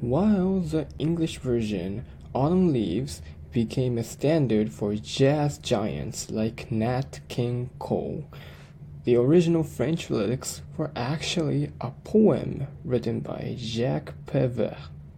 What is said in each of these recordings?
While the English version, Autumn Leaves, became a standard for jazz giants like Nat King Cole, the original French lyrics were actually a poem written by Jacques Prévert.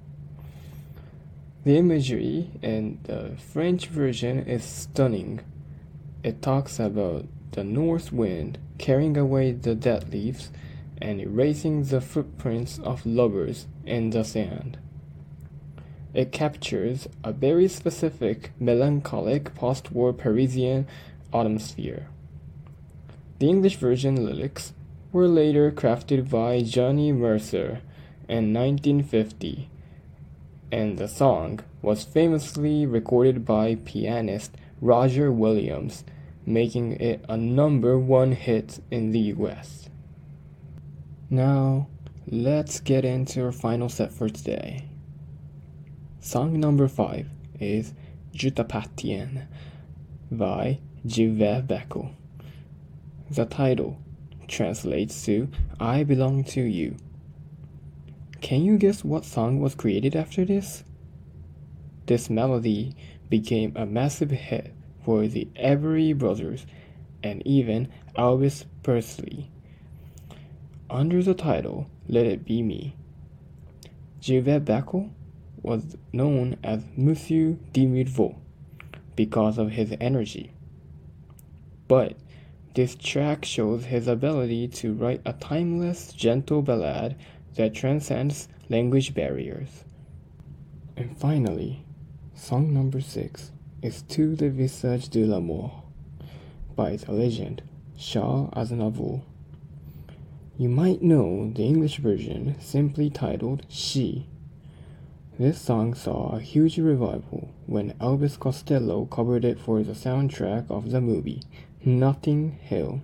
The imagery in the French version is stunning. It talks about the north wind carrying away the dead leaves and erasing the footprints of lovers in the sand. It captures a very specific melancholic post-war Parisian atmosphere. The English version lyrics were later crafted by Johnny Mercer in 1950, and the song was famously recorded by pianist Roger Williams, making it a #1 hit in the US. Now, let's get into our final set for today. Song number 5 is Je t'appartiens by Gilbert Bécaud. The title translates to I Belong to You. Can you guess what song was created after this? This melody became a massive hit for the Everly Brothers and even Elvis Presley. Under the title Let It Be Me, Gilbert Bécaud was known as Monsieur de Millevaut because of his energy. But this track shows his ability to write a timeless, gentle ballad that transcends language barriers. And finally, song number 6 is Tout le visage de l'amour by the legend Charles Aznavour. You might know the English version simply titled She. This song saw a huge revival when Elvis Costello covered it for the soundtrack of the movie Notting Hill.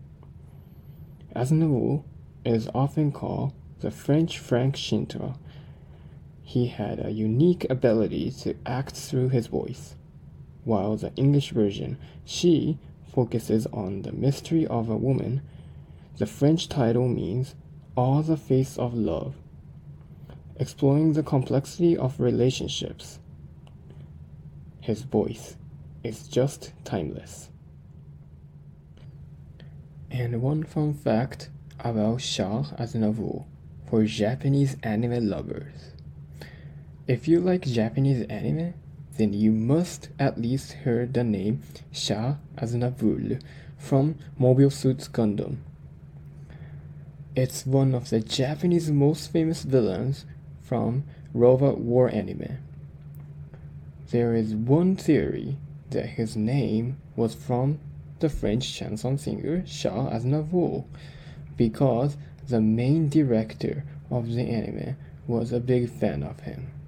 Aznavour is often called the French Frank Sinatra. He had a unique ability to act through his voice, while the English version, She, focuses on the mystery of a woman. The French title means All the Face of Love, exploring the complexity of relationships. His voice is just timeless. And one fun fact about Charles Aznavour for Japanese anime lovers. If you like Japanese anime, then you must at least hear the name Charles Aznavour from Mobile Suit Gundam. It's one of the Japanese most famous villains from Robot War anime. There is one theory that his name was from the French chanson singer Charles Aznavour, because the main director of the anime was a big fan of him.